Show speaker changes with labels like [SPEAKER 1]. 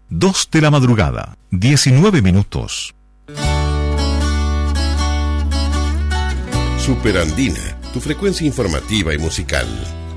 [SPEAKER 1] 2 de la madrugada, 19 minutos.
[SPEAKER 2] Superandina, tu frecuencia informativa y musical.